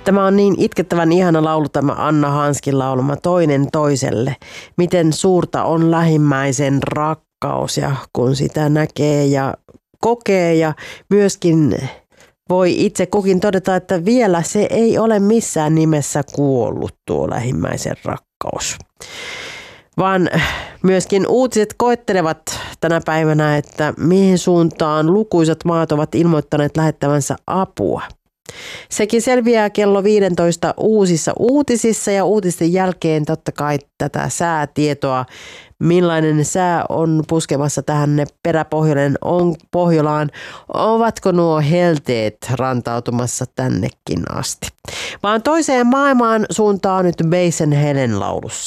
Tämä on niin itkettävän ihana laulu, tämä Anna Hanskin laulama Toinen toiselle. Miten suurta on lähimmäisen rakkaus ja kun sitä näkee ja kokee ja myöskin voi itse kukin todeta, että vielä se ei ole missään nimessä kuollut tuo lähimmäisen rakkaus. Vaan myöskin uutiset koettelevat tänä päivänä, että mihin suuntaan lukuisat maat ovat ilmoittaneet lähettävänsä apua. Sekin selviää kello 15 uusissa uutisissa ja uutisten jälkeen totta kai tätä säätietoa, millainen sää on puskemassa tähän Pohjolaan, ovatko nuo helteet rantautumassa tännekin asti. Vaan toiseen maailmaan suuntaa nyt Basen Helen laulussa.